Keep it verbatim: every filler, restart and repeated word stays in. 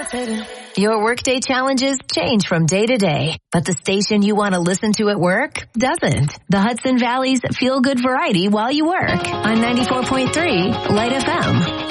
Your workday challenges change from day to day, but the station you want to listen to at work doesn't. The Hudson Valley's feel-good variety while you work on ninety-four point three Light F M.